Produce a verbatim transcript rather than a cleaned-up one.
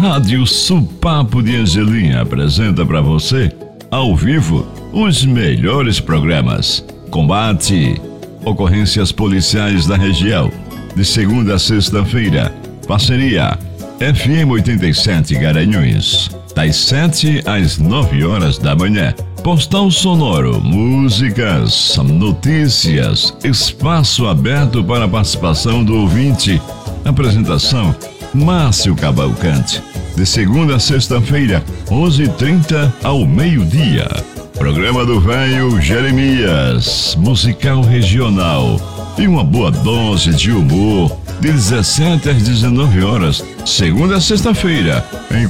Rádio Supapo de Angelim apresenta para você, ao vivo, os melhores programas. Combate, ocorrências policiais da região, de segunda a sexta-feira. Parceria F M oitenta e sete Garanhuns, das sete às nove horas da manhã. Postal sonoro, músicas, notícias, espaço aberto para a participação do ouvinte. Apresentação Márcio Cavalcante, de segunda a sexta-feira, onze e trinta ao meio-dia. Programa do Velho Jeremias, musical regional e uma boa dose de humor, de dezessete às dezenove horas, segunda a sexta-feira, em